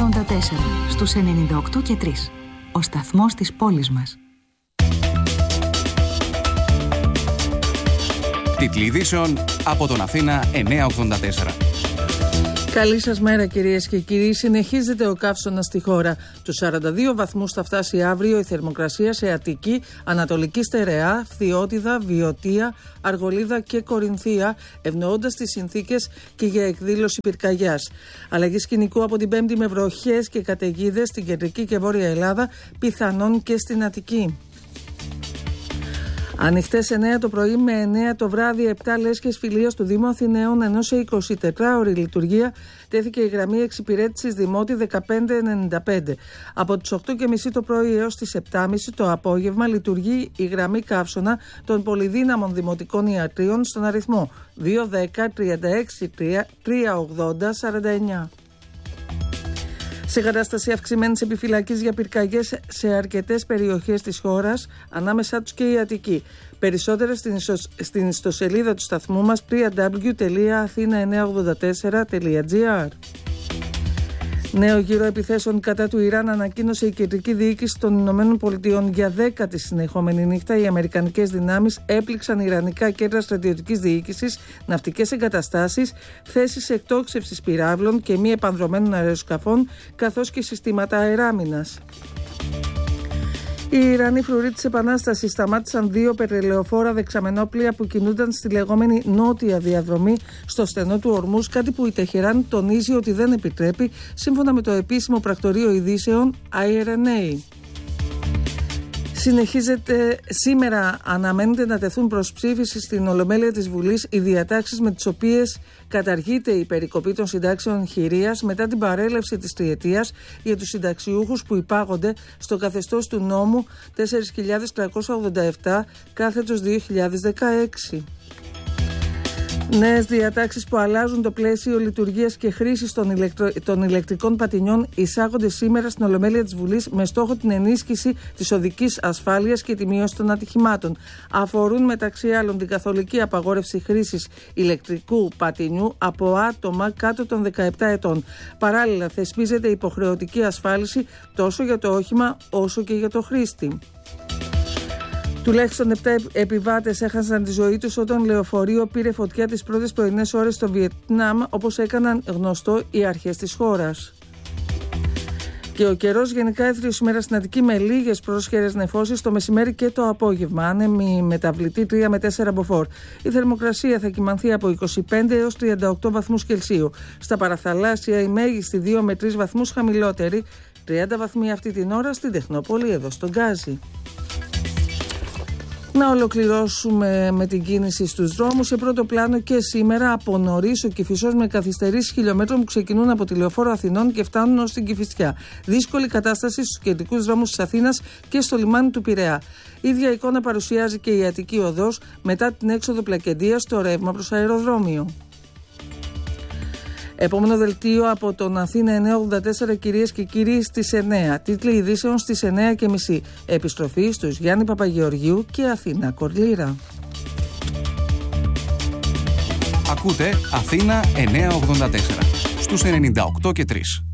στους 98 και 3. Ο σταθμός της πόλης μας. Τίτλοι ειδήσεων από τον Αθήνα 984. Καλή σας μέρα κυρίες και κύριοι. Συνεχίζεται ο καύσωνας στη χώρα. Τους 42 βαθμούς θα φτάσει αύριο η θερμοκρασία σε Αττική, Ανατολική Στερεά, Φθιώτιδα, Βιωτία, Αργολίδα και Κορινθία, ευνοώντας τις συνθήκες και για εκδήλωση πυρκαγιάς. Αλλαγή σκηνικού από την Πέμπτη με βροχές και καταιγίδες στην κεντρική και βόρεια Ελλάδα, πιθανόν και στην Αττική. Ανοιχτές 9 το πρωί με 9 το βράδυ, 7 λέσχες φιλίας του Δήμου Αθηναίων, ενώ σε 24ωρη λειτουργία τέθηκε η γραμμή εξυπηρέτησης Δημότη 1595. Από τις 8.30 το πρωί έως τις 7.30 το απόγευμα λειτουργεί η γραμμή καύσωνα των πολυδύναμων δημοτικών ιατρείων στον αριθμό 210 36 380 49. Σε κατάσταση αυξημένης επιφυλακής για πυρκαγιές σε αρκετές περιοχές της χώρας, ανάμεσά τους και η Αττική. Περισσότερα στην ιστοσελίδα του σταθμού μας www.athena984.gr. Νέο γύρο επιθέσεων κατά του Ιράν ανακοίνωσε η κεντρική διοίκηση των Ηνωμένων Πολιτειών. Για 10η συνεχόμενη νύχτα οι αμερικανικές δυνάμεις έπληξαν ιρανικά κέντρα στρατιωτικής διοίκησης, ναυτικές εγκαταστάσεις, θέσεις εκτόξευσης πυράβλων και μη επανδρωμένων αεροσκαφών, καθώς και συστήματα αεράμινας. Οι Ιρανοί φρουροί της Επανάστασης σταμάτησαν 2 πετρελαιοφόρα δεξαμενόπλοια που κινούνταν στη λεγόμενη νότια διαδρομή στο στενό του Ορμούζ, κάτι που η Τεχεράν τονίζει ότι δεν επιτρέπει, σύμφωνα με το επίσημο πρακτορείο ειδήσεων IRNA. Συνεχίζεται σήμερα, αναμένεται να τεθούν προς ψήφιση στην Ολομέλεια της Βουλής οι διατάξεις με τις οποίες καταργείται η περικοπή των συντάξεων χειρίας μετά την παρέλευση της τριετίας για τους συνταξιούχους που υπάγονται στο καθεστώς του νόμου 4.387 κάθετος 2016. Νέες διατάξεις που αλλάζουν το πλαίσιο λειτουργίας και χρήσης των ηλεκτρικών πατινιών εισάγονται σήμερα στην Ολομέλεια της Βουλής με στόχο την ενίσχυση της οδικής ασφάλειας και τη μείωση των ατυχημάτων. Αφορούν μεταξύ άλλων την καθολική απαγόρευση χρήσης ηλεκτρικού πατινιού από άτομα κάτω των 17 ετών. Παράλληλα, θεσπίζεται υποχρεωτική ασφάλιση τόσο για το όχημα όσο και για το χρήστη. Τουλάχιστον 7 επιβάτες έχασαν τη ζωή τους όταν λεωφορείο πήρε φωτιά τις πρώτες πρωινές ώρες στο Βιετνάμ, όπως έκαναν γνωστό οι αρχές της χώρας. Και ο καιρός γενικά έθριο σήμερα στην Αττική με λίγες πρόσχερες νεφώσεις το μεσημέρι και το απόγευμα. Άνεμη μεταβλητή 3 με 4 μποφόρ. Η θερμοκρασία θα κυμανθεί από 25 έως 38 βαθμούς Κελσίου. Στα παραθαλάσσια η μέγιστη 2 με 3 βαθμούς χαμηλότερη. 30 βαθμοί αυτή την ώρα στην Τεχνόπολη εδώ στον Γκάζι. Να ολοκληρώσουμε με την κίνηση στους δρόμους. Σε πρώτο πλάνο και σήμερα από νωρίς ο Κηφισός με καθυστερήσεις χιλιόμετρων που ξεκινούν από τη Λεωφόρο Αθηνών και φτάνουν ως την Κηφισιά. Δύσκολη κατάσταση στους κεντρικούς δρόμους της Αθήνας και στο λιμάνι του Πειραιά. Ίδια εικόνα παρουσιάζει και η Αττική Οδός μετά την έξοδο Πλακεντίας στο ρεύμα προς αεροδρόμιο. Επόμενο δελτίο από τον Αθήνα 984, κυρίες και κύριοι, στις 9. Τίτλοι ειδήσεων στις 9.30. Επιστροφή στους Γιάννη Παπαγεωργίου και Αθήνα Κορλήρα. Ακούτε Αθήνα 984 στους 98 και 3.